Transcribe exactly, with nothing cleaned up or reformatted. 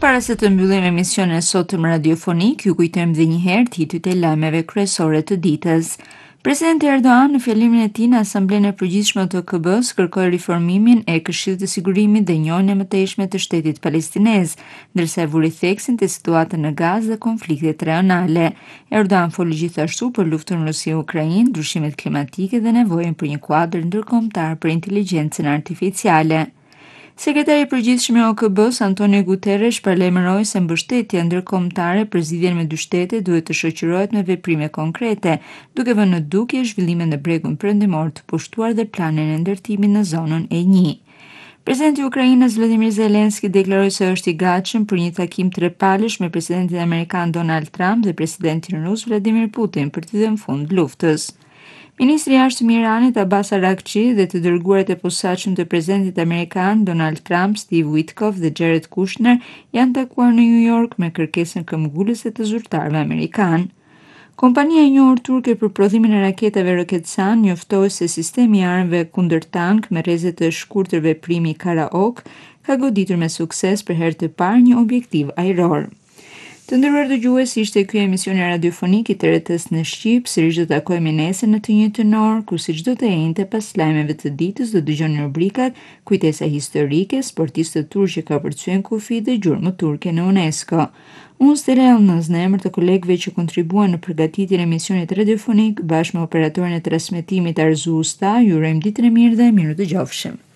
Para se të mbyllim emisionin e sotëm radiofonik, ju kujtojmë edhe një herë titujt e lajmeve kryesore të ditës. Presidenti Erdogan në fjalimin e tij në Asamblenë e Përgjithshme të O K B-s kërkoi riformimin e Këshillit të Sigurimit dhe njojën e mëtejshme të shtetit palestinez, ndërsa e vuri theksin te situata në Gazë dhe konfliktet rajonale. Erdogan foli gjithashtu për luftën në Rusi-Ukrainë, ndryshimet klimatike dhe nevojën për një kuadër ndërkombëtar për inteligjencën artificiale. Sekretari i përgjithshëm i O K B-s Antonio Guterres paralajmëroi se mbështetja ndërkombëtare për zgjidhjen me dy shtete duhet të shoqërohet me veprime konkrete, duke vënë në dukje zhvillimet në bregun perëndimor të pushtuar dhe planin e ndërtimit në zonën e një. Presidenti i Ukrainës Volodymyr Zelensky deklaroi se është i gatshëm për një takim trepalësh me presidentin amerikan Donald Trump dhe presidentin rus Vladimir Putin për të dhënë fund luftës. Ministri i Jashtëm i Iranit Abbas Araghchi dhe të dërguarit e posaçëm të presidentit amerikan Donald Trump, Steve Witkoff dhe Jared Kushner janë takuar në New York me kërkesën këmbgulëse të zyrtarëve amerikan. Kompania e njohur turke për prodhimin e raketave Roketsan njoftoi se sistemi i armëve kundër tank me rrezet të shkurtër veprimi Karaok ka goditur me sukses për herë të parë një objektiv ajror. Të nderuar dëgjues, ishte ky emisioni radiofonik i T R T-s në Shqip. Sërish do takohemi nesër në të njëjtën orë, kur si çdo të enjte pas lajmeve të ditës do dëgjoni rubrikat Kujtesa historike, sportistët turq që ka përcyen kufi dhe gjurmë turke në UNESCO. Unë Stella Elnaz në emër të kolegëve që kontribuan në përgatitjen e emisionit radiofonik bashkë me operatorin e transmetimit Arzu Usta, ju urojmë ditën e mirë dhe miru dëgjofshëm.